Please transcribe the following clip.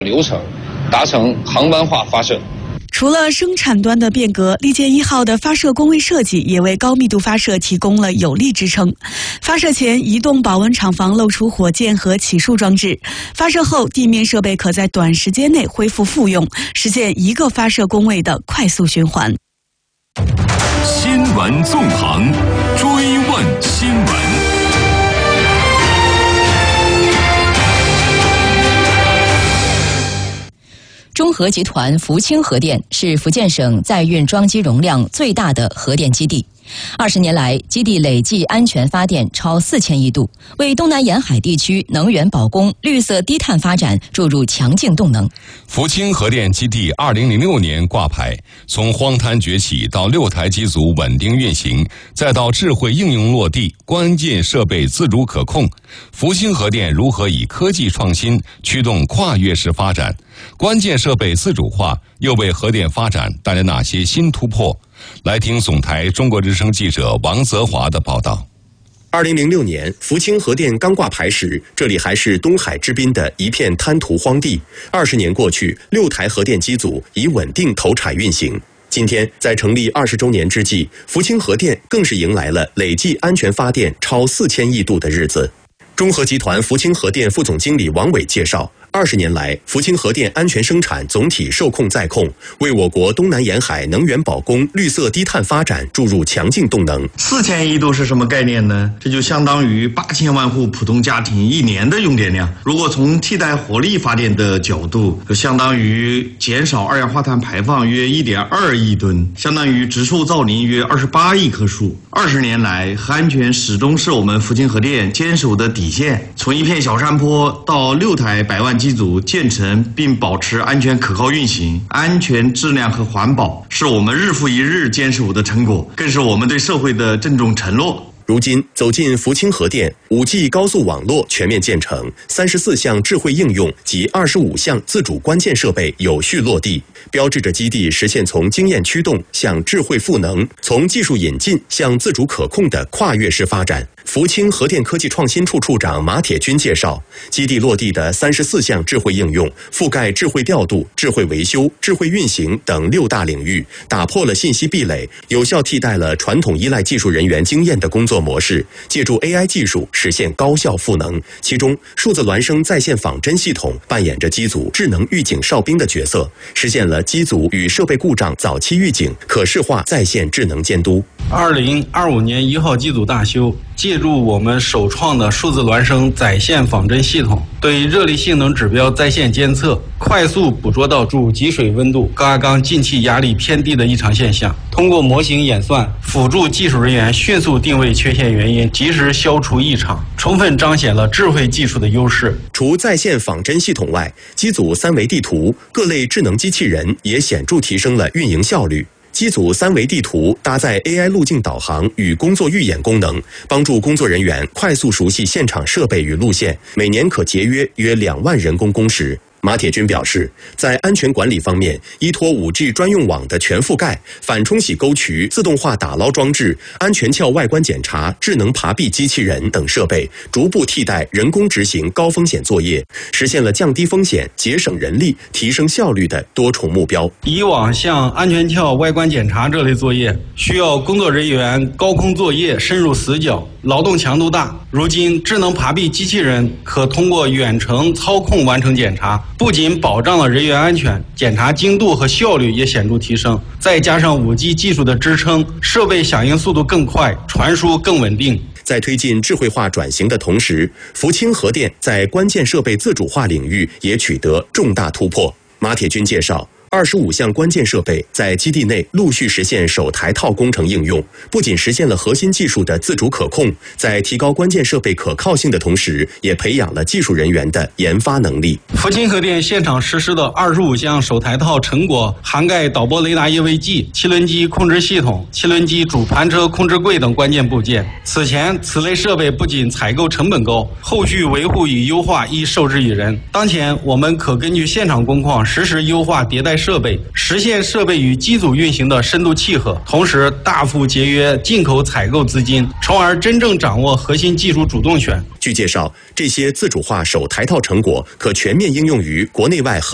流程，达成航班化发射。 除了生产端的变革，利剑1号的发射工位设计也为高密度发射提供了有力支撑。发射前，移动保温厂房露出火箭和起束装置；发射后，地面设备可在短时间内恢复复用，实现一个发射工位的快速循环。 新闻纵横，追问新闻。 中核集团福清核电是福建省载运装机容量最大的核电基地。20年来，基地累计安全发电超4000亿度，为东南沿海地区能源保供、绿色低碳发展注入强劲动能。 福清核电基地2006年挂牌，从荒滩崛起到6台机组稳定运行，再到智慧应用落地，关键设备自主可控。福清核电如何以科技创新驱动跨越式发展？关键设备自主化又为核电发展带来哪些新突破？来听总台中国之声记者王泽华的报道。 2006年，福清核电刚挂牌时，这里还是东海之滨的一片滩涂荒地。20年过去，6台核电机组已稳定投产运行。今天，在成立20周年之际，福清核电更是迎来了累计安全发电超4000亿度的日子。中核集团福清核电副总经理王伟介绍，20年来，福清核电安全生产总体受控在控，为我国东南沿海能源保供、绿色低碳发展注入强劲动能。 4000亿度是什么概念呢？这就相当于8000万户普通家庭1年的用电量。如果从替代火力发电的角度，就相当于减少二氧化碳排放约1.2亿吨，相当于植树造林约28亿棵树。20年来，核安全始终是我们福清核电坚守的底线。从一片小山坡到6台100万机组建成并保持安全可靠运行，安全、质量和环保是我们日复一日坚守的成果，更是我们对社会的郑重承诺。 如今走进福清核电，5G 高速网络全面建成，34项智慧应用及25项自主关键设备有序落地，标志着基地实现从经验驱动向智慧赋能，从技术引进向自主可控的跨越式发展。福清核电科技创新处处长马铁军介绍，基地落地的34项智慧应用覆盖智慧调度、智慧维修、智慧运行等6大领域，打破了信息壁垒，有效替代了传统依赖技术人员经验的工作模式，借助 AI 技术实现高效赋能。其中，数字孪生在线仿真系统扮演着机组智能预警哨兵的角色，实现了机组与设备故障早期预警、可视化在线智能监督。 2025年1号机组大修，借助我们首创的数字孪生在线仿真系统，对热力性能指标在线监测，快速捕捉到主集水温度、高压缸进气压力偏低的异常现象，通过模型演算，辅助技术人员迅速定位缺陷原因，及时消除异常，充分彰显了智慧技术的优势。 除在线仿真系统外，机组3维地图、各类智能机器人也显著提升了运营效率。机组3维地图搭载 AI 路径导航与工作预演功能，帮助工作人员快速熟悉现场设备与路线，每年可节约约2万人工工时。马铁军表示，在安全管理方面，依托 5G 专用网的全覆盖、反冲洗沟渠、自动化打捞装置、安全壳外观检查、智能爬壁机器人等设备，逐步替代人工执行高风险作业，实现了降低风险、节省人力、提升效率的多重目标。 以往像安全壳外观检查这类作业，需要工作人员高空作业、深入死角，劳动强度大。如今，智能爬壁机器人可通过远程操控完成检查，不仅保障了人员安全，检查精度和效率也显著提升。再加上 5G 技术的支撑，设备响应速度更快，传输更稳定。 在推进智慧化转型的同时，福清核电在关键设备自主化领域也取得重大突破。马铁军介绍，25项关键设备在基地内陆续实现首台套工程应用，不仅实现了核心技术的自主可控，在提高关键设备可靠性的同时，也培养了技术人员的研发能力。 福清核电现场实施的25项首台套成果，涵盖导播雷达业务器、汽轮机控制系统、汽轮机主盘车控制柜等关键部件。此前，此类设备不仅采购成本高，后续维护与优化亦受制于人。当前，我们可根据现场工况实时优化迭代设备，实现设备与机组运行的深度契合，同时大幅节约进口采购资金，从而真正掌握核心技术主动权。 据介绍，这些自主化首台套成果可全面应用于国内外核